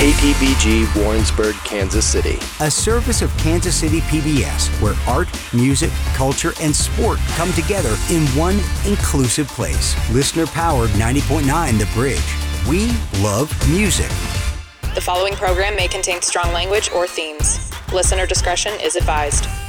KTBG Warrensburg, Kansas City. A service of Kansas City PBS, where art, music, culture, and sport come together in one inclusive place. Listener-powered 90.9 The Bridge. We love music. The following program may contain strong language or themes. Listener discretion is advised.